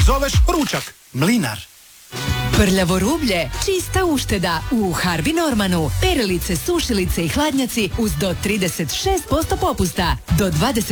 Zoveš ručak. Mlinar. Prljavo rublje, čista ušteda u Harvey Normanu. Perilice, sušilice i hladnjaci uz do 36% popusta. Do 20